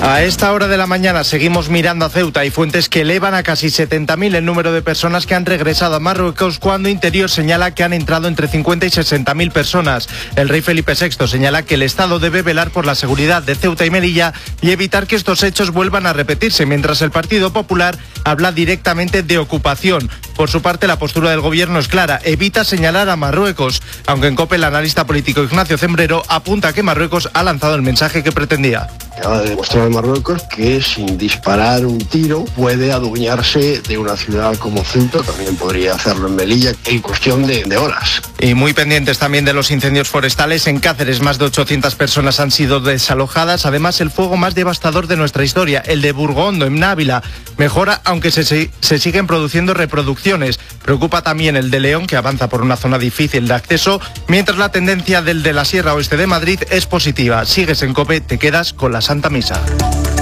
A esta hora de la mañana seguimos mirando a Ceuta. Hay fuentes que elevan a casi 70.000 el número de personas que han regresado a Marruecos, cuando Interior señala que han entrado entre 50 y 60.000 personas. El rey Felipe VI señala que el Estado debe velar por la seguridad de Ceuta y Melilla y evitar que estos hechos vuelvan a repetirse, mientras el Partido Popular habla directamente de ocupación. Por su parte, la postura del gobierno es clara: evita señalar a Marruecos, aunque en COPE el analista político Ignacio Cembrero apunta que Marruecos ha lanzado el mensaje que pretendía. Acaba de demostrar Marruecos que sin disparar un tiro puede adueñarse de una ciudad como Ceuta. También podría hacerlo en Melilla en cuestión de horas. Y muy pendientes también de los incendios forestales. En Cáceres más de 800 personas han sido desalojadas. Además, el fuego más devastador de nuestra historia, el de Burgondo, en Návila, mejora, aunque se siguen produciendo reproducciones. Preocupa también el de León, que avanza por una zona difícil de acceso, mientras la tendencia del de la Sierra Oeste de Madrid es positiva. Sigues en COPE, te quedas con la Santa Misa.